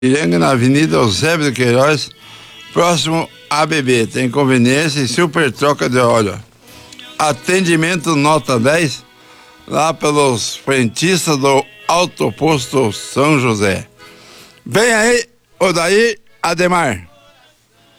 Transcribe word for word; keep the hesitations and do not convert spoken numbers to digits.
Ipiranga, na Avenida Eusébio de Queiroz, próximo a B B. Tem conveniência e super troca de óleo. Atendimento nota dez, lá pelos frentistas do Alto Posto São José. Vem aí, Odair Ademar.